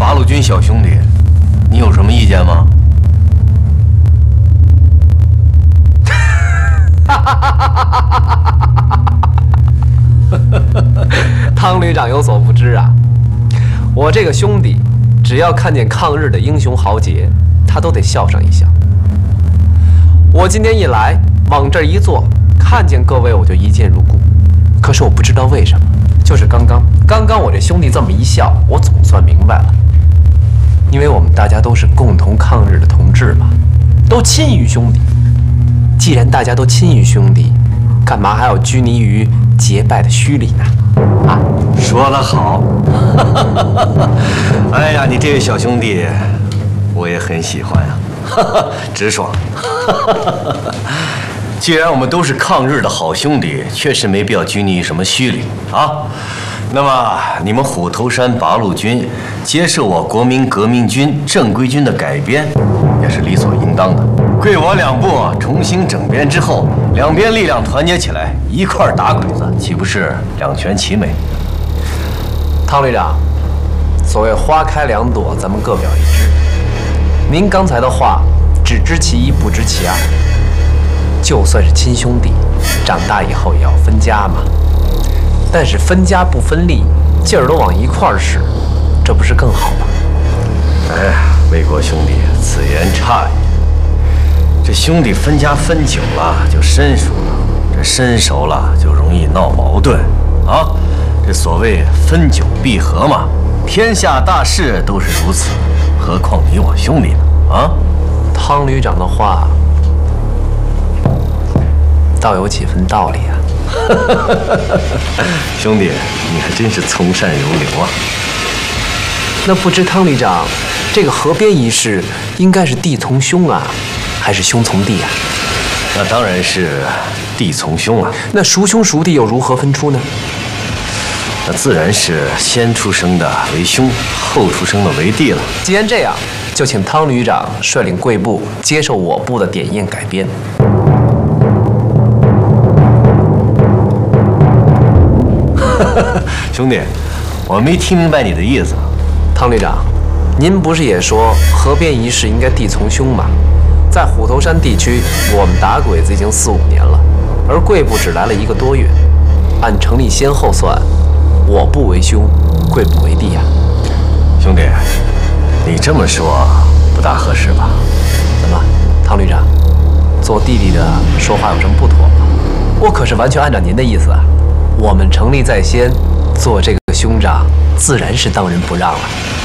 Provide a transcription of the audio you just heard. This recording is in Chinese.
八路军小兄弟，你有什么意见吗？ 汤旅长有所不知啊，我这个兄弟，只要看见抗日的英雄豪杰，他都得笑上一笑。我今天一来，往这儿一坐，看见各位我就一见如故。可是我不知道为什么，就是刚刚我这兄弟这么一笑，我总算明白了。因为我们大家都是共同抗日的同志嘛，都亲于兄弟。既然大家都亲于兄弟，干嘛还要拘泥于结拜的虚礼呢？啊， 说得好！哎呀，你这位小兄弟，我也很喜欢呀，直爽。既然我们都是抗日的好兄弟，确实没必要拘泥于什么虚礼啊。那么，你们虎头山八路军接受我国民革命军正规军的改编，也是理所应当的。贵我两部重新整编之后，两边力量团结起来，一块儿打鬼子，岂不是两全其美？ 汤旅长，所谓花开两朵，咱们各表一枝。您刚才的话，只知其一，不知其二。就算是亲兄弟，长大以后也要分家嘛。但是分家不分利，劲儿都往一块儿使，这不是更好吗？ 哎呀，魏国兄弟，此言差矣。这兄弟分家分久了就生疏了，这生熟了就容易闹矛盾啊。这所谓分久必合嘛，天下大事都是如此，何况你我兄弟呢？啊， 汤旅长的话倒有几分道理啊。 兄弟，你还真是从善如流啊。 那不知汤旅长，这个合编仪式应该是弟从兄啊，还是兄从弟啊？ 那当然是弟从兄啊。 那孰兄孰弟又如何分出呢？ 那自然是先出生的为兄，后出生的为弟了。 既然这样，就请汤旅长率领贵部接受我部的点验改编。 兄弟，我没听明白你的意思。 汤旅长，您不是也说合编仪式应该弟从兄吗？在虎头山地区，我们打鬼子已经4、5年了，而贵部只来了1个多月。按成立先后算，我部为兄，贵部为弟呀。 兄弟，你这么说不大合适吧？ 怎么，汤旅长，做弟弟的说话有什么不妥吗？我可是完全按照您的意思啊。我们成立在先，做这个兄长，自然是当仁不让了。